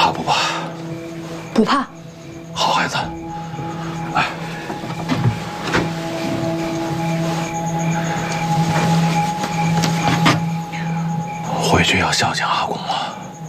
怕不怕？ 不怕。 好孩子，来，回去要孝敬阿公啊。